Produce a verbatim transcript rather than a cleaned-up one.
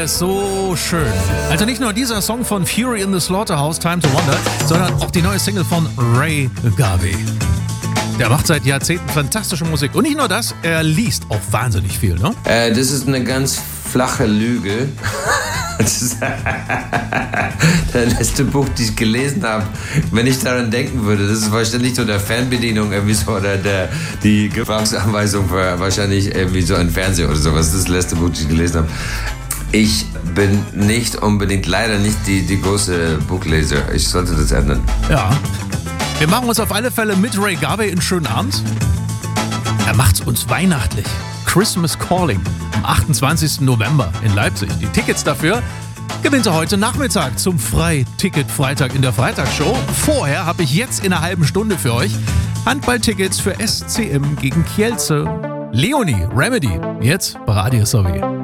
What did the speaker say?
der ist so schön. Also nicht nur dieser Song von Fury in the Slaughterhouse, Time to Wonder, sondern auch die neue Single von Ray Garvey. Der macht seit Jahrzehnten fantastische Musik. Und nicht nur das, er liest auch wahnsinnig viel, ne? Äh, das ist eine ganz flache Lüge. Das ist das letzte Buch, das ich gelesen habe. Wenn ich daran denken würde, das ist wahrscheinlich so der Fernbedienung irgendwie so, oder der, die Gebrauchsanweisung für wahrscheinlich irgendwie so ein Fernseher oder sowas. Das ist das letzte Buch, das ich gelesen habe. Ich bin nicht unbedingt, leider nicht die, die große Buchleser. Ich sollte das ändern. Ja. Wir machen uns auf alle Fälle mit Ray Garvey einen schönen Abend. Er macht's uns weihnachtlich. Christmas Calling am achtundzwanzigsten November in Leipzig. Die Tickets dafür gewinnt er heute Nachmittag zum Freiticket-Freitag in der Freitagsshow. Vorher habe ich jetzt in einer halben Stunde für euch Handballtickets für S C M gegen Kielce. Leonie, Remedy, jetzt bei Radio S R W.